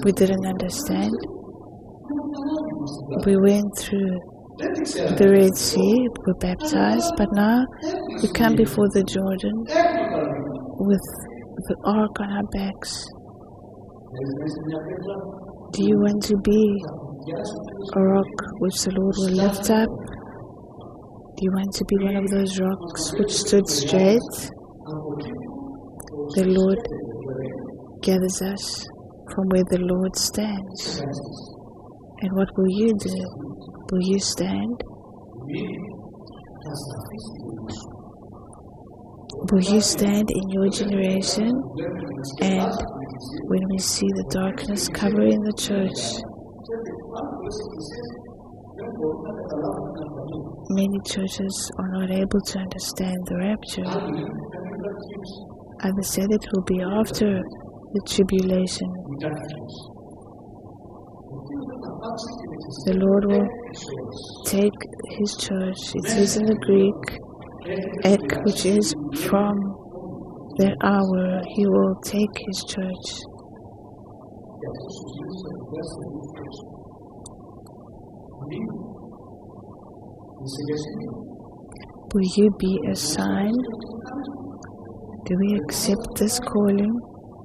We didn't understand. We went through the Red Sea, were baptized, but now we come before the Jordan with the ark on our backs. Do you want to be a rock which the Lord will lift up? Do you want to be one of those rocks which stood straight? The Lord gathers us from where the Lord stands. And what will you do? Will you stand? Will you stand in your generation? And when we see the darkness covering the church, many churches are not able to understand the rapture. Others said it will be after the tribulation. The Lord will take His church. It says in the Greek, ek, which is from that hour, He will take His church. Will you be a sign? Do we accept this calling?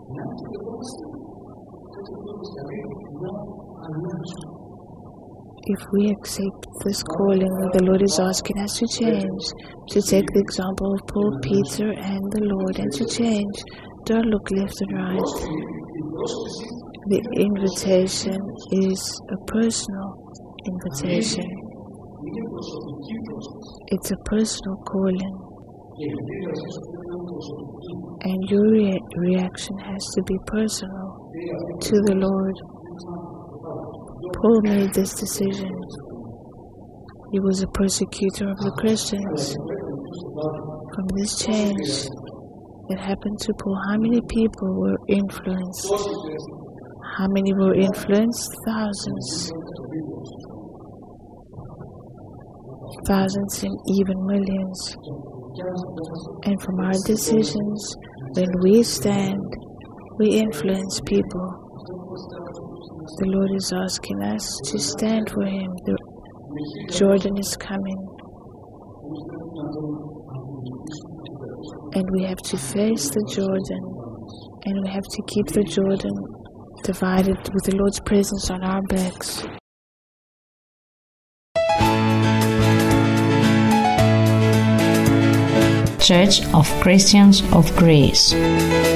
If we accept this calling, the Lord is asking us to change, to take the example of Paul, Peter, and the Lord, and to change. Don't look left and right. The invitation is a personal invitation. It's a personal calling. And your reaction has to be personal to the Lord. Paul made this decision. He was a persecutor of the Christians. From this change that happened to Paul, how many people were influenced? How many were influenced? Thousands. Thousands and even millions. And from our decisions, when we stand, we influence people. The Lord is asking us to stand for Him. The Jordan is coming. And we have to face the Jordan. And we have to keep the Jordan divided with the Lord's presence on our backs. Church of Christians of Grace.